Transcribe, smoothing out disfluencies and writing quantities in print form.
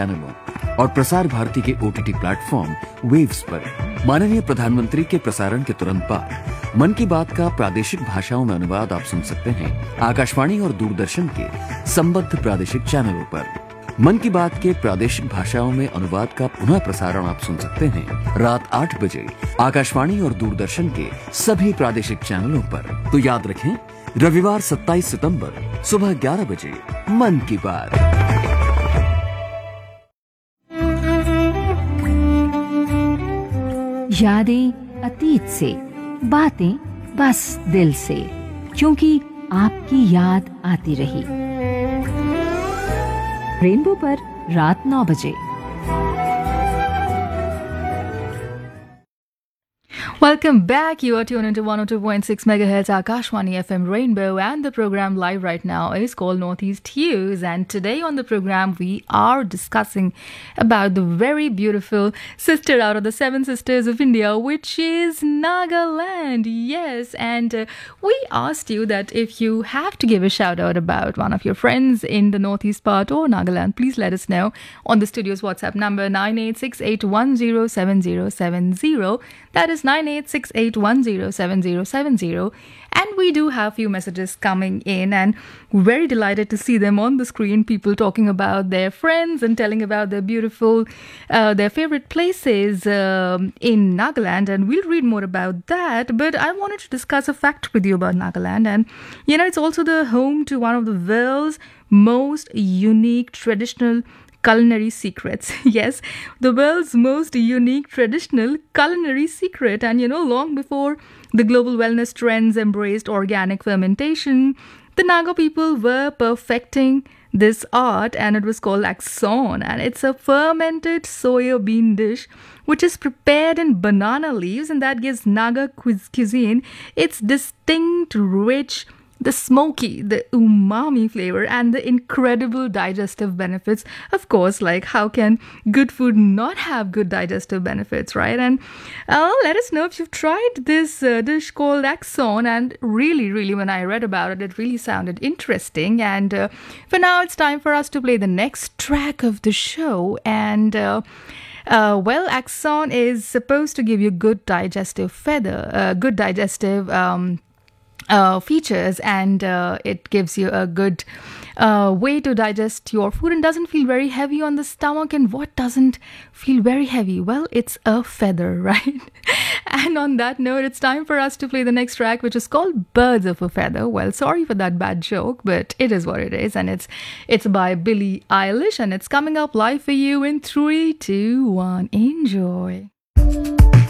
चैनलों और प्रसार भारती के OTT प्लेटफॉर्म वेव्स पर माननीय प्रधानमंत्री के प्रसारण के तुरंत बाद मन की बात का प्रादेशिक भाषाओं में अनुवाद आप सुन सकते हैं आकाशवाणी और दूरदर्शन के संबद्ध प्रादेशिक चैनलों पर। मन की बात के प्रादेशिक भाषाओं में अनुवाद का पुनः प्रसारण आप सुन सकते हैं रात 8 बजे आकाशवाणी और दूरदर्शन के सभी प्रादेशिक चैनलों पर। तो याद रखें, रविवार 27 सितंबर सुबह 11 बजे मन की बात। यादें अतीत से, बातें बस दिल से, क्योंकि आपकी याद आती रही। रेनबो पर रात 9 बजे। Welcome back. You are tuned into 102.6 megahertz Akashwani FM Rainbow, and the program live right now is called Northeast Hues. And today on the program, we are discussing about the very beautiful sister out of the 7 sisters of India, which is Nagaland. Yes, and we asked you that if you have to give a shout out about one of your friends in the Northeast part or Nagaland, please let us know on the studio's WhatsApp number 9868107070. That is 9868107070. And we do have few messages coming in, and very delighted to see them on the screen. People talking about their friends and telling about their beautiful, their favorite places in Nagaland. And we'll read more about that. But I wanted to discuss a fact with you about Nagaland. And, you know, it's also the home to one of the world's most unique traditional culinary secrets. Yes, the world's most unique traditional culinary secret. And, you know, long before the global wellness trends embraced organic fermentation, the Naga people were perfecting this art, and it was called Akson. And it's a fermented soya bean dish which is prepared in banana leaves, and that gives Naga cuisine its distinct, rich, the smoky, the umami flavor, and the incredible digestive benefits. Of course, like, how can good food not have good digestive benefits, right? And let us know if you've tried this dish called Akson. And really, when I read about it, it really sounded interesting. And for now, it's time for us to play the next track of the show. And well, Akson is supposed to give you good digestive features, and it gives you a good way to digest your food and doesn't feel very heavy on the stomach. And what doesn't feel very heavy? Well, it's a feather, right? And on that note, it's time for us to play the next track, which is called Birds of a Feather. Well, sorry for that bad joke, but it is what it is. And it's by Billie Eilish, and it's coming up live for you in 3, 2, 1. Enjoy.